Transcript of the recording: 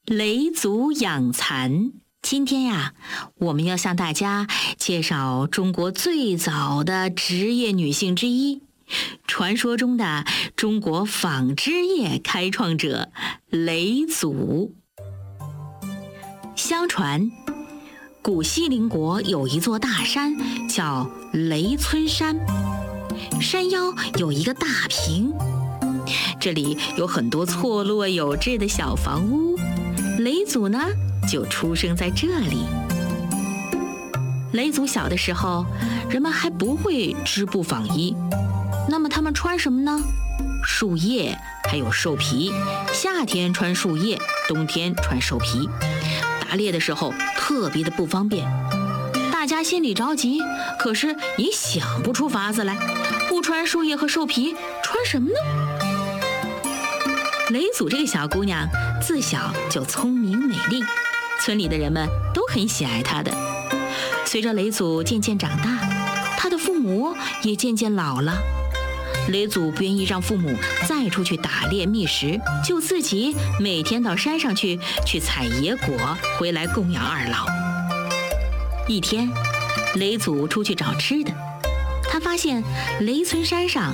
雷祖养蚕。今天呀，我们要向大家介绍中国最早的职业女性之一，传说中的中国纺织业开创者雷祖。相传，古西陵国有一座大山叫雷村山，山腰有一个大坪，这里有很多错落有致的小房屋。雷祖呢，就出生在这里。雷祖小的时候，人们还不会织布纺衣，那么他们穿什么呢？树叶还有兽皮，夏天穿树叶，冬天穿兽皮。打猎的时候特别的不方便，大家心里着急，可是也想不出法子来，不穿树叶和兽皮，穿什么呢？雷祖这个小姑娘自小就聪明美丽，村里的人们都很喜爱她的。随着雷祖渐渐长大，她的父母也渐渐老了。雷祖不愿意让父母再出去打猎觅食，就自己每天到山上去采野果，回来供养二老。一天，雷祖出去找吃的，他发现雷村山上